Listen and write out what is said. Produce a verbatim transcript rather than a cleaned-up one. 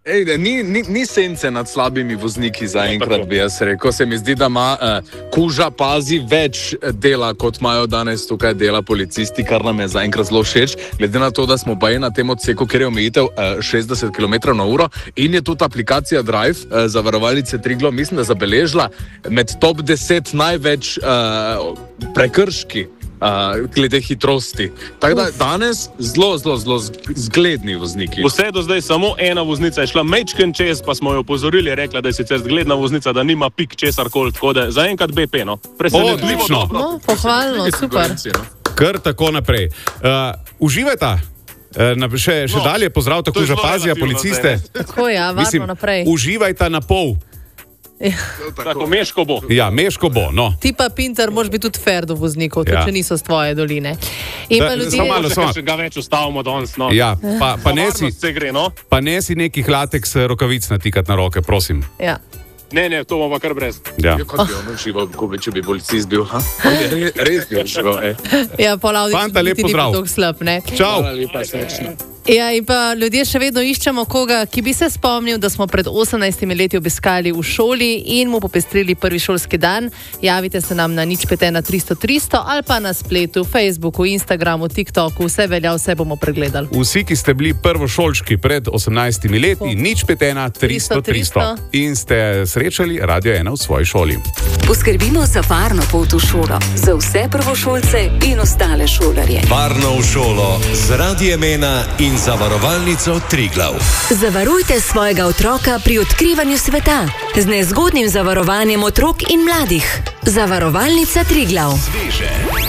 Ej, ni, ni, ni sence nad slabimi vozniki zaenkrat, bi jaz rekel. Se mi zdi, da ima uh, kuža pazi več dela, kot imajo danes tukaj dela policisti, kar nam je zaenkrat zelo všeč. Glede na to, da smo pa na tem odseku, ker je omejitev uh, šestdeset kilometrov na uro in je tudi aplikacija Drive uh, za varovalnice Triglav, mislim, da zabeležila med top deset največ uh, prekrški. Uh, glede hitrosti. Tako da danes zelo, zelo, zelo zgledni vozniki. Vse do zdaj samo ena voznica je šla mečken čez, pa smo jo opozorili, rekla, da je sicer zgledna voznica, da nima pik česar koli, tako da zaenkrat B P, no. Odlično. No, pohvalno, super. Kar tako naprej. Uh, uživajta. Uh, še še No, dalje pozdrav, to tako je že zelo pazijo relativno policiste. Tako ja, varno Mislim, naprej. uživajta na pol. Tako, meško bo. Ja, meško bo, no. Ti pa, Pinter, moraš biti tudi fair do voznikov, tudi Ja. če niso z tvoje doline. In Da, pa ljudje... samo malo, samo- Še ga več ustavimo danes, no. Ja, pa, pa, ne si, Se gre, no. pa ne si nekih lateks rokavic natikati na roke, prosim. Ja. Ne, ne, to bomo kar brez. Ja. Kako bi on užival, če bi policist bil? Ha? Res, res bi užival, ej. Ja, pol Audi Fanta, lep niti ni bil pozdrav. toliko slab, ne? Čau. Hvala lepa, srečno. Ja, in pa ljudje še vedno iščemo koga, ki bi se spomnil, da smo pred osemnajstimi leti obiskali v šoli in mu popestrili prvi šolski dan. Javite se nam na nič pet ena tristo tristo ali pa na spletu, Facebooku, Instagramu, TikToku, vse velja, vse bomo pregledali. Vsi, ki ste bili prvošolčki pred osemnajstimi leti, nič pet ena tristo tristo in ste srečali Radio ena v svoji šoli. Poskrbimo za varno pot v šolo, za vse prvošolce in ostale šolarje. Varno v šolo z Radiem ena in zavarovalnico Triglav. Zavarujte svojega otroka pri odkrivanju sveta z nezgodnim zavarovanjem otrok in mladih. Zavarovalnica Triglav. Sveže.